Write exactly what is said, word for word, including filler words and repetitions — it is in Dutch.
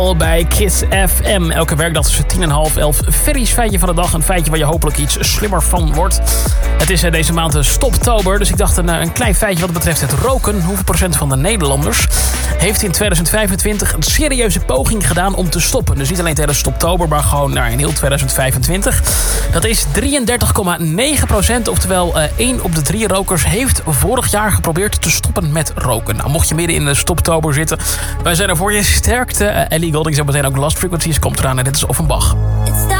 Bij Kiss F M. Elke werkdag tussen tien en half elf. Ferry's feitje van de dag. Een feitje waar je hopelijk iets slimmer van wordt. Het is deze maand Stoptober. Dus ik dacht een, een klein feitje wat betreft het roken. Hoeveel procent van de Nederlanders heeft in tweeduizend vijfentwintig een serieuze poging gedaan om te stoppen? Dus niet alleen tijdens Stoptober, maar gewoon nou, in heel tweeduizend vijfentwintig. Dat is drieëndertig komma negen procent. Oftewel uh, één op de drie rokers heeft vorig jaar geprobeerd te stoppen met roken. Nou, mocht je midden in de Stoptober zitten, wij zijn er voor je sterkte. Uh, Ellie Goulding, zo meteen ook Lost Frequencies komt eraan en dit is Offenbach.